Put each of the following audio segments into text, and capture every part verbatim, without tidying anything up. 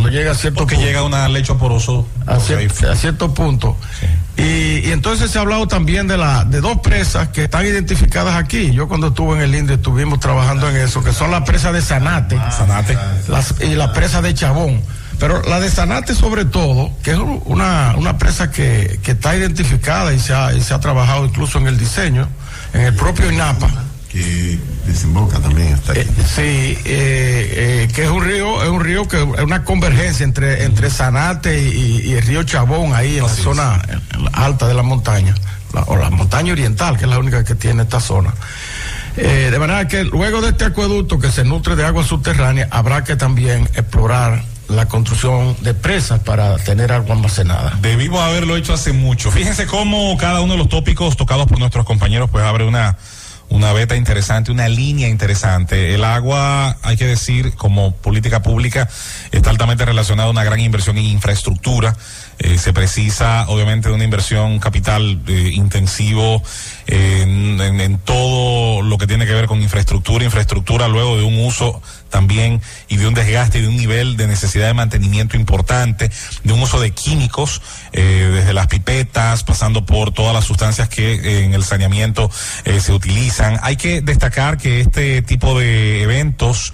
cuando llega a cierto Porque punto. llega una lecho poroso. A, cier, a cierto punto. Sí. Y, y entonces se ha hablado también de la de dos presas que están identificadas aquí. Yo cuando estuve en el INDRE estuvimos trabajando en eso, que son las presas de Sanate, ah, Sanate. Las, y la presa de Chabón. Pero la de Sanate sobre todo, que es una, una presa que, que está identificada y se, ha, y se ha trabajado incluso en el diseño, en el propio INAPA. Que desemboca también hasta aquí. Eh, sí, eh, eh, que es un río, es un río que es una convergencia entre, entre Sanate y, y el río Chabón, ahí en Así la zona en la alta de la montaña, la, o la montaña oriental, que es la única que tiene esta zona. Eh, de manera que luego de este acueducto que se nutre de agua subterránea, habrá que también explorar la construcción de presas para tener agua almacenada. Debimos haberlo hecho hace mucho. Fíjense cómo cada uno de los tópicos tocados por nuestros compañeros pues abre una una beta interesante, una línea interesante. El agua, hay que decir, como política pública, está altamente relacionada a una gran inversión en infraestructura. Eh, se precisa, obviamente, de una inversión capital eh, intensivo eh, en, en, en todo lo que tiene que ver con infraestructura, infraestructura luego de un uso también y de un desgaste y de un nivel de necesidad de mantenimiento importante, de un uso de químicos, eh, desde las pipetas, pasando por todas las sustancias que eh, en el saneamiento eh, se utilizan. Hay que destacar que este tipo de eventos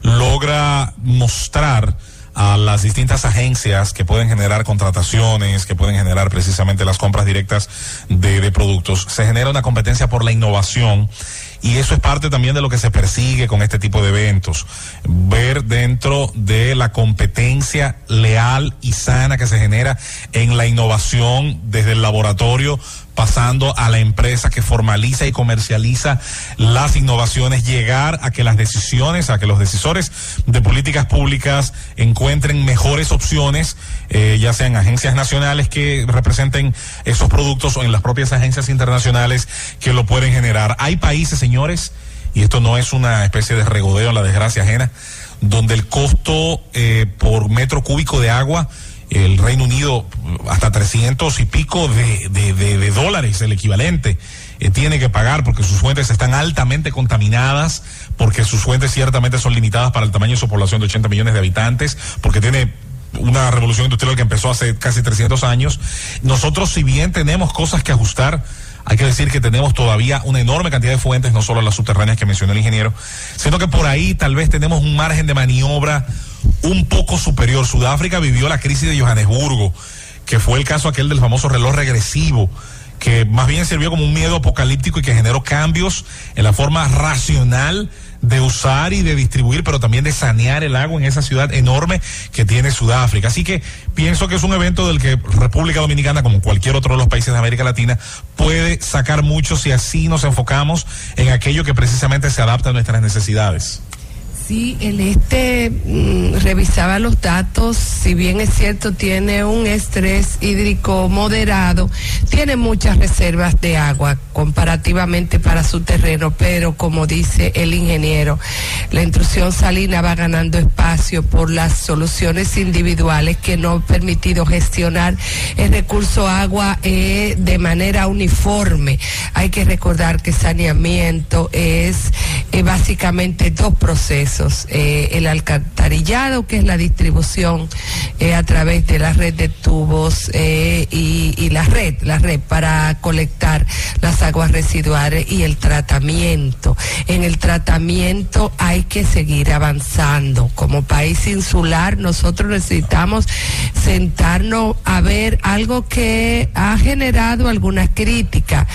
logra mostrar a las distintas agencias que pueden generar contrataciones, que pueden generar precisamente las compras directas de, de productos. Se genera una competencia por la innovación y eso es parte también de lo que se persigue con este tipo de eventos. Ver dentro de la competencia leal y sana que se genera en la innovación desde el laboratorio, pasando a la empresa que formaliza y comercializa las innovaciones, llegar a que las decisiones, a que los decisores de políticas públicas encuentren mejores opciones, eh, ya sean agencias nacionales que representen esos productos o en las propias agencias internacionales que lo pueden generar. Hay países, señores, y esto no es una especie de regodeo en la desgracia ajena, donde el costo eh, por metro cúbico de agua, el Reino Unido hasta trescientos y pico de, de, de, de dólares, el equivalente, eh, tiene que pagar porque sus fuentes están altamente contaminadas, porque sus fuentes ciertamente son limitadas para el tamaño de su población de ochenta millones de habitantes, porque tiene una revolución industrial que empezó hace casi trescientos años. Nosotros, si bien tenemos cosas que ajustar, hay que decir que tenemos todavía una enorme cantidad de fuentes, no solo las subterráneas que mencionó el ingeniero, sino que por ahí tal vez tenemos un margen de maniobra un poco superior. Sudáfrica vivió la crisis de Johannesburgo, que fue el caso aquel del famoso reloj regresivo, que más bien sirvió como un miedo apocalíptico y que generó cambios en la forma racional de usar y de distribuir, pero también de sanear el agua en esa ciudad enorme que tiene Sudáfrica. Así que pienso que es un evento del que República Dominicana, como cualquier otro de los países de América Latina, puede sacar mucho si así nos enfocamos en aquello que precisamente se adapta a nuestras necesidades. Sí, el este mm, revisaba los datos, si bien es cierto tiene un estrés hídrico moderado, tiene muchas reservas de agua comparativamente para su terreno, pero como dice el ingeniero, la intrusión salina va ganando espacio por las soluciones individuales que no han permitido gestionar el recurso agua eh, de manera uniforme. Hay que recordar que saneamiento es eh, básicamente dos procesos. Eh, el alcantarillado, que es la distribución eh, a través de la red de tubos eh, y, y la red, la red para colectar las aguas residuales, y el tratamiento. En el tratamiento hay que seguir avanzando. Como país insular, nosotros necesitamos sentarnos a ver algo que ha generado alguna crítica.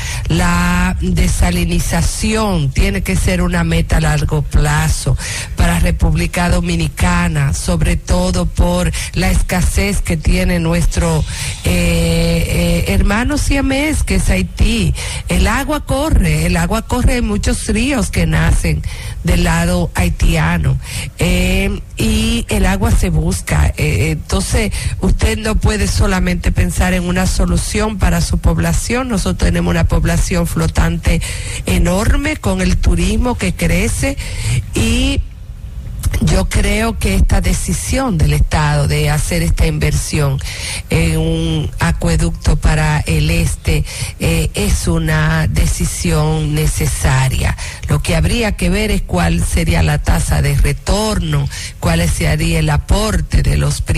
La desalinización tiene que ser una meta a largo plazo para República Dominicana, sobre todo por la escasez que tiene nuestro eh, eh, hermano siamés, que es Haití. El agua corre, el agua corre en muchos ríos que nacen del lado haitiano, eh, y el agua se busca. Eh, entonces, usted no puede solamente pensar en una solución para su población. Nosotros tenemos una población flotante enorme con el turismo que crece, y yo creo que esta decisión del Estado de hacer esta inversión en un acueducto para el este eh, es una decisión necesaria. Lo que habría que ver es cuál sería la tasa de retorno, cuál sería el aporte de los